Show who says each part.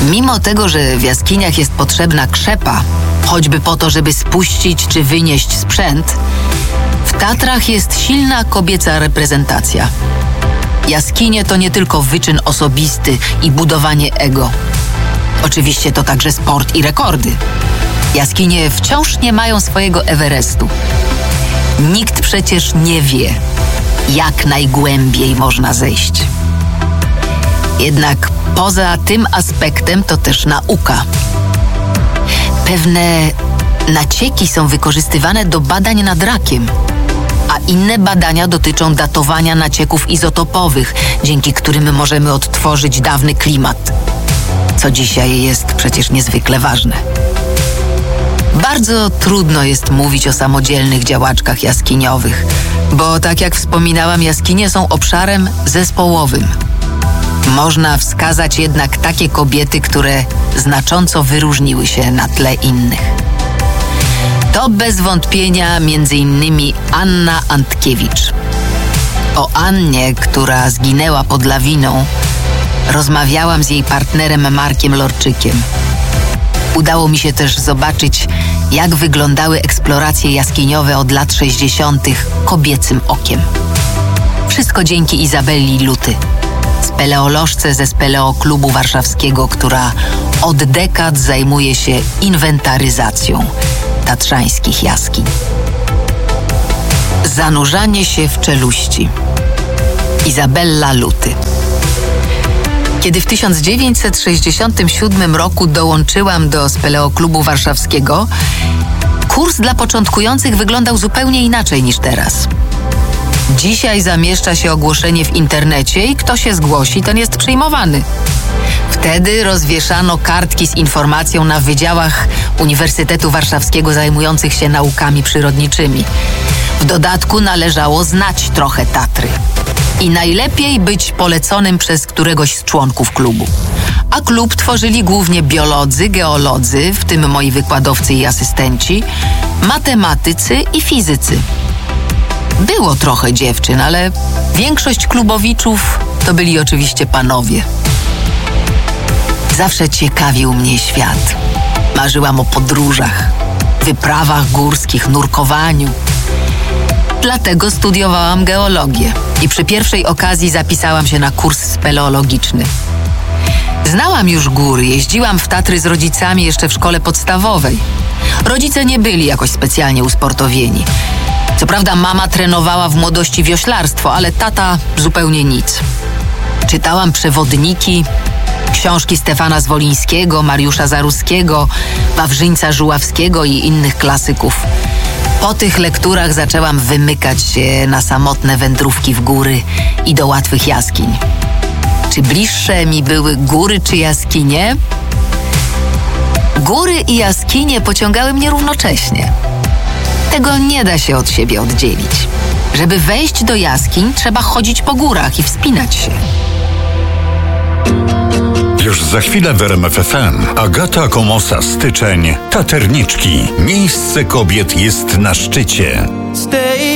Speaker 1: Mimo tego, że w jaskiniach jest potrzebna krzepa, choćby po to, żeby spuścić czy wynieść sprzęt, w Tatrach jest silna kobieca reprezentacja. Jaskinie to nie tylko wyczyn osobisty i budowanie ego. Oczywiście to także sport i rekordy. Jaskinie wciąż nie mają swojego Everestu. Nikt przecież nie wie, jak najgłębiej można zejść. Jednak poza tym aspektem to też nauka. Pewne nacieki są wykorzystywane do badań nad rakiem, a inne badania dotyczą datowania nacieków izotopowych, dzięki którym możemy odtworzyć dawny klimat, co dzisiaj jest przecież niezwykle ważne. Bardzo trudno jest mówić o samodzielnych działaczkach jaskiniowych, bo tak jak wspominałam, jaskinie są obszarem zespołowym. Można wskazać jednak takie kobiety, które znacząco wyróżniły się na tle innych. To bez wątpienia m.in. Anna Antkiewicz. O Annie, która zginęła pod lawiną, rozmawiałam z jej partnerem Markiem Lorczykiem. Udało mi się też zobaczyć, jak wyglądały eksploracje jaskiniowe od lat 60. kobiecym okiem. Wszystko dzięki Izabelli Luty, speleolożce ze Speleoklubu Warszawskiego, która od dekad zajmuje się inwentaryzacją tatrzańskich jaskiń. Zanurzanie się w czeluści. Izabella Luty. Kiedy w 1967 roku dołączyłam do Speleoklubu Warszawskiego, kurs dla początkujących wyglądał zupełnie inaczej niż teraz. Dzisiaj zamieszcza się ogłoszenie w internecie i kto się zgłosi, ten jest przyjmowany. Wtedy rozwieszano kartki z informacją na wydziałach Uniwersytetu Warszawskiego zajmujących się naukami przyrodniczymi. W dodatku należało znać trochę Tatry. I najlepiej być poleconym przez któregoś z członków klubu. A klub tworzyli głównie biolodzy, geolodzy, w tym moi wykładowcy i asystenci, matematycy i fizycy. Było trochę dziewczyn, ale większość klubowiczów to byli oczywiście panowie. Zawsze ciekawił mnie świat. Marzyłam o podróżach, wyprawach górskich, nurkowaniu. Dlatego studiowałam geologię i przy pierwszej okazji zapisałam się na kurs speleologiczny. Znałam już góry, jeździłam w Tatry z rodzicami jeszcze w szkole podstawowej. Rodzice nie byli jakoś specjalnie usportowieni. Co prawda mama trenowała w młodości wioślarstwo, ale tata zupełnie nic. Czytałam przewodniki, książki Stefana Zwolińskiego, Mariusza Zaruskiego, Wawrzyńca Żuławskiego i innych klasyków. Po tych lekturach zaczęłam wymykać się na samotne wędrówki w góry i do łatwych jaskiń. Czy bliższe mi były góry czy jaskinie? Góry i jaskinie pociągały mnie równocześnie. Tego nie da się od siebie oddzielić. Żeby wejść do jaskiń, trzeba chodzić po górach i wspinać się.
Speaker 2: Już za chwilę w RMF FM. Agata Komosa, styczeń. Taterniczki. Miejsce kobiet jest na szczycie.